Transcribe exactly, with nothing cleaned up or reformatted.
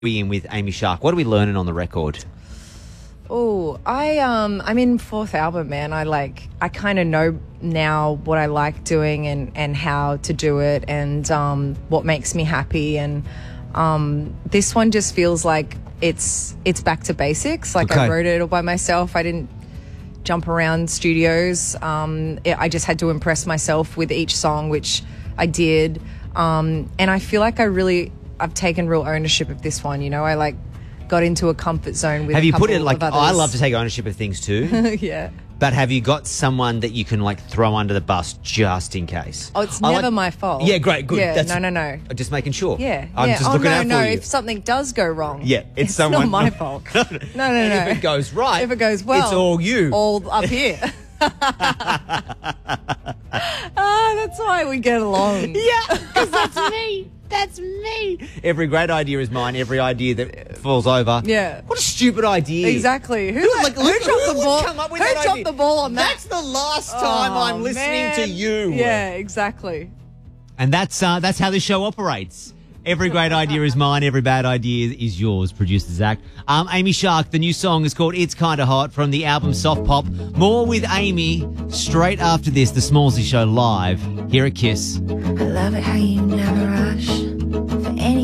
We in with Amy Shark. What are we learning on the record? Oh, I um, I'm in fourth album, man. I like, I kind of know now what I like doing and, and how to do it, and um, what makes me happy. And um, this one just feels like it's it's back to basics. Like Okay. I wrote it all by myself. I didn't jump around studios. Um, it, I just had to impress myself with each song, which I did. Um, and I feel like I really, I've taken real ownership of this one. You know, I like got into a comfort zone with. Have a you put it couple like, of oh, others. I love to take ownership of things too, Yeah. but have you got someone that you can like throw under the bus just in case? Oh, it's I never like- my fault. Yeah, great, good. Yeah, That's, no, no, no. I'm just making sure. Yeah, I'm yeah. just oh looking no, out no. for you. If something does go wrong, Yeah, it's it's someone- not my fault. no, no, no. And no. if it goes right, if it goes well, it's all you. all up here. Ah, that's why we get along. Yeah, because that's me. That's me. Every great idea is mine. Every idea that falls over. Yeah. What a stupid idea. Exactly. Who, Like, who look, dropped who the would ball? come up with who that dropped idea? the ball on that? That's the last time Oh, I'm listening man. to you. Yeah, exactly. And that's uh, that's how this show operates. Every great idea is mine. Every bad idea is yours. Producer Zach. Um, Amy Shark. The new song is called "It's Kinda Hot" from the album Soft Pop. More with Amy straight after this. The Smallsy Show live here at Kiss. I love it how you never rush.